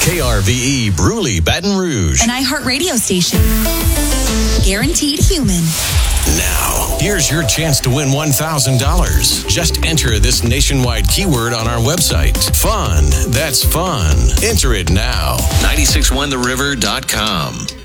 KRVE Bruley, Baton Rouge. An iHeartRadio station. Guaranteed human. Now, here's your chance to win $1,000. Just enter this nationwide keyword on our website. Fun. That's fun. Enter it now. 961theriver.com.